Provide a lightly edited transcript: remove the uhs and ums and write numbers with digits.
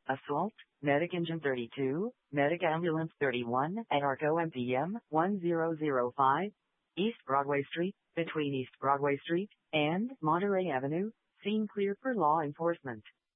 Assault, Medic Engine 32, Medic Ambulance 31 at Arco MPM 1005, East Broadway Street, between East Broadway Street and Monterey Avenue, scene clear for law enforcement.